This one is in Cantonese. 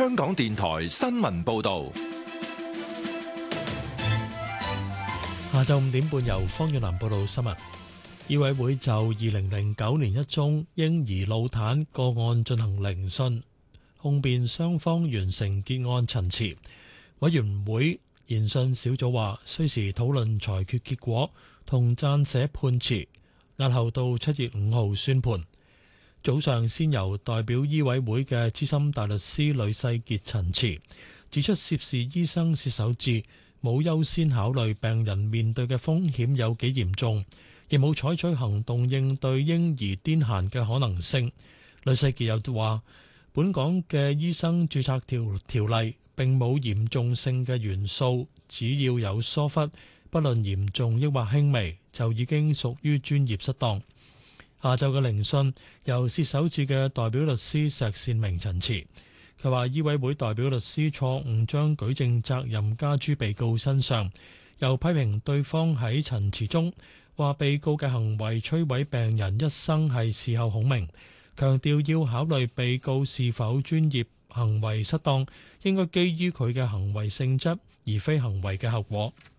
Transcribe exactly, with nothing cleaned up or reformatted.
香港電台新聞報道。 下晝五點半由方遠南報道新聞。醫委會就二零零九年一宗嬰兒腦癱個案進行聆訊，控辯雙方完成結案陳詞。委員會研訊小組話，需時討論裁決結果同撰寫判詞，押後到七月五號宣判。早上先由代表醫委會嘅資深大律師呂世傑陳詞，指出涉事醫生薛守志冇優先考慮病人面對嘅風險有幾嚴重，亦冇採取行動應對嬰兒癲癇嘅可能性。呂世傑又話，本港嘅醫生註冊條條例並冇嚴重性嘅元素，只要有疏忽，不論嚴重抑或輕微，就已經屬於專業失當。下晝嘅聆訊由薛守志嘅代表律師石善明陳詞。佢話醫委會代表律師錯誤將舉證責任加諸被告身上，又批評對方喺陳詞中話被告嘅行為摧毀病人一生係事後孔明，強調要考慮被告是否專業，行為失當應該基於佢嘅行為性質，而非行為嘅後果。